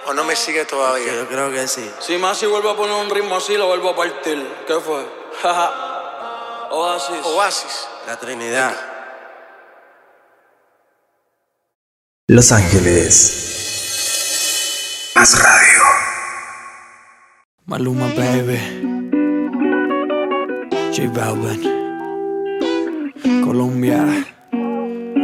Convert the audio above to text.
¿O no me sigue todavía? Yo creo que sí. Si Masi vuelve a poner un ritmo así, lo vuelvo a partir. ¿Qué fue? Oasis. Oasis. La Trinidad. Los Ángeles. Más radio. Maluma, baby. J Balvin. Colombia.